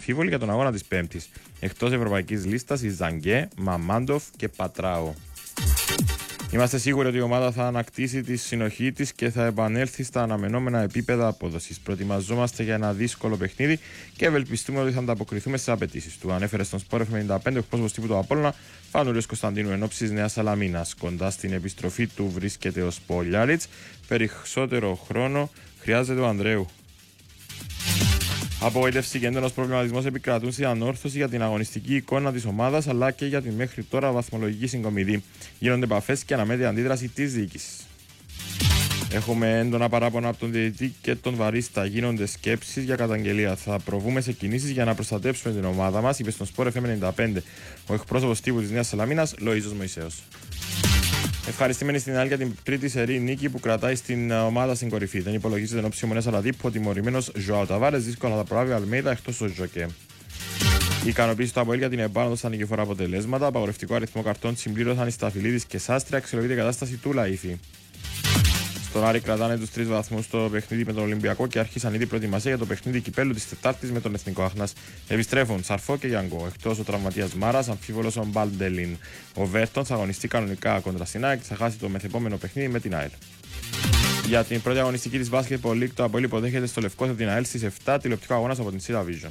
αμφίβολοι για τον αγώνα της Πέμπτης. Εκτός ευρωπαϊκής λίστας η Ζαγκέ, Μαμάντοφ και Πατράο. Είμαστε σίγουροι ότι η ομάδα θα ανακτήσει τη συνοχή της και θα επανέλθει στα αναμενόμενα επίπεδα απόδοσης. Προετοιμαζόμαστε για ένα δύσκολο παιχνίδι και ευελπιστούμε ότι θα ανταποκριθούμε στις απαιτήσεις του. Ανέφερε στον Sport FM 95 ο εκπρόσωπος τύπου του Απόλλωνα, Φανουρίος Κωνσταντίνου εν ώψη της Νέας Σαλαμίνας. Κοντά στην επιστροφή του βρίσκεται ο Σπολιάριτς. Περισσότερο χρόνο χρειάζεται ο Ανδρέου. Απογοήτευση και έντονος προβληματισμός επικρατούν στην ανόρθωση για την αγωνιστική εικόνα της ομάδας αλλά και για την μέχρι τώρα βαθμολογική συγκομιδή. Γίνονται επαφές και αναμένεται αντίδραση της διοίκησης. Έχουμε έντονα παράπονα από τον διαιτητή και τον βαρίστα. Γίνονται σκέψεις για καταγγελία. Θα προβούμε σε κινήσεις για να προστατέψουμε την ομάδα μας, είπε στον Sport FM 95 ο εκπρόσωπος τύπου της Νέας Σαλαμίνας, Λοΐζος Μωυσέος. Ευχαριστημένοι στην άλλη για την τρίτη σερή νίκη που κρατάει στην ομάδα στην κορυφή. Δεν υπολογίζεται ενώ Σιμονές Αλαδίπου, ο τιμωρημένος Ζωάο Ταβάρες δύσκολα θα προλάβει Αλμέιδα εκτός του Ζοκέ. Η ικανοποίηση του ΑΠΟΕΛ για την επάνωδο στα νικηφόρα αποτελέσματα, απαγορευτικό αριθμό καρτών συμπλήρωσαν οι Σταφυλίδης και Σάστρια, αξιολογείται η κατάσταση του Λαΐφη. Στον Άρη κρατάνε τους 3 βαθμούς στο παιχνίδι με τον Ολυμπιακό και άρχισαν ήδη προετοιμασία για το παιχνίδι κυπέλου της Τετάρτης με τον Εθνικό Άχνας. Επιστρέφουν Σαρφό και Γιάνγκο. Εκτός ο τραυματίας Μάρας, αμφίβολος ο Μπαλντελίν. Ο Βέρτον θα αγωνιστεί κανονικά κόντρα στην ΑΕΚ και θα χάσει το μεθεπόμενο παιχνίδι με την ΑΕΛ. Για την πρώτη αγωνιστική της Basketball League, το ΑΠΟΕΛ υποδέχεται στο Λευκό την ΑΕΛ στις 7, τηλεοπτικό αγώνας από την Σίδα Vision.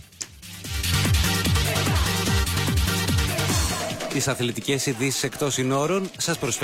Τις αθλητικές ειδήσεις εκτός συνόρων σας προσφέρει.